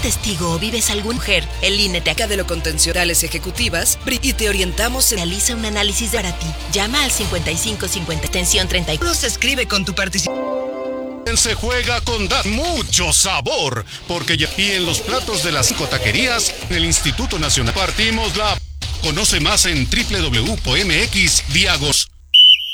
testigo o vives alguna mujer, el INE te acaba de lo contencionales ejecutivas y te orientamos. Realiza un análisis para ti. Llama al 5550 extensión 30. Se escribe con tu participación. Se juega con mucho sabor, porque ya aquí en los platos de las 5 taquerías del Instituto Nacional partimos la... Conoce más en www.mxdiagos.